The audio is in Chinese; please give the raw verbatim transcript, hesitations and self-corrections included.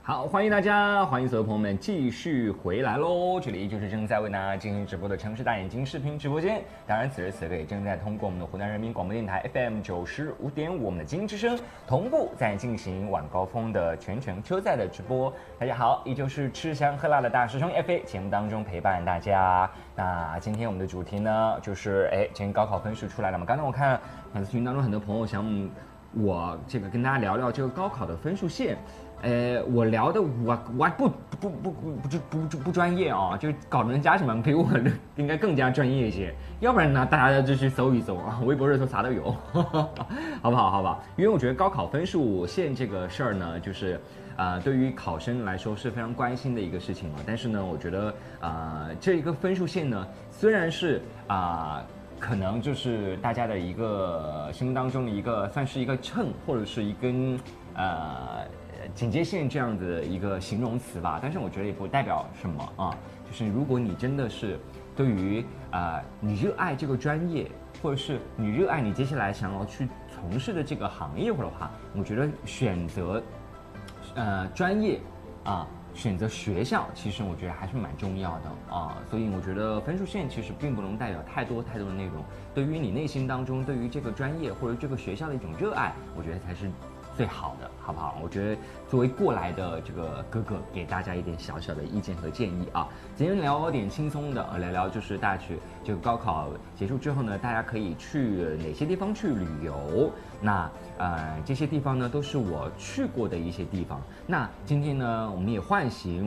好，欢迎大家，欢迎所有朋友们继续回来喽！这里就是正在为大家进行直播的城市大眼睛视频直播间。当然，此时此刻也正在通过我们的湖南人民广播电台 F M 九十五点五，我们的精英之声同步在进行晚高峰的全程车载的直播。大家好，依旧是吃香喝辣的大师兄 F A 节目当中陪伴大家。那今天我们的主题呢，就是哎，今天高考分数出来了嘛？刚才我看粉丝群当中很多朋友想我这个跟大家聊聊这个高考的分数线。呃，我聊的我我不不不不不不不不专业啊，就搞得人家什么比我应该更加专业一些，要不然呢，大家就去搜一搜啊，微博热搜啥都有，好不好？好不好？因为我觉得高考分数线这个事儿呢，就是啊、呃，对于考生来说是非常关心的一个事情嘛。但是呢，我觉得啊、呃，这一个分数线呢，虽然是啊。呃可能就是大家的一个心目当中的一个，算是一个秤或者是一根呃警戒线这样子的一个形容词吧。但是我觉得也不代表什么啊。就是如果你真的是对于啊、呃、你热爱这个专业，或者是你热爱你接下来想要去从事的这个行业或者话，我觉得选择呃专业啊。选择学校，其实我觉得还是蛮重要的啊，所以我觉得分数线其实并不能代表太多太多的内容。对于你内心当中对于这个专业或者这个学校的一种热爱，我觉得才是最好的，好不好？我觉得作为过来的这个哥哥，给大家一点小小的意见和建议啊。今天聊点轻松的，聊聊就是大家去这个高考结束之后呢，大家可以去哪些地方去旅游？那呃这些地方呢都是我去过的一些地方。那今天呢，我们也唤醒